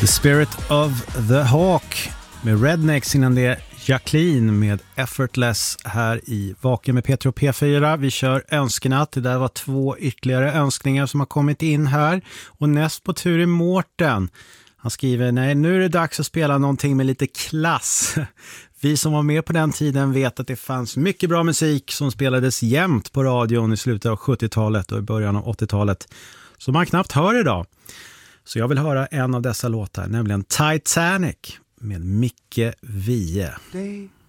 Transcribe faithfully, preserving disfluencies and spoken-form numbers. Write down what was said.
The Spirit of the Hawk med Rednecks, innan det Jacqueline med Effortless här i Vaken med Peter och P fyra. Vi kör önskenatt. Det där var två ytterligare önskningar som har kommit in här. Och näst på tur är Mårten. Han skriver, nej, nu är det dags att spela någonting med lite klass. Vi som var med på den tiden vet att det fanns mycket bra musik som spelades jämt på radion i slutet av sjuttiotalet och i början av åttiotalet som man knappt hör idag. Så jag vill höra en av dessa låtar, nämligen Titanic med Micke Wiehe. Day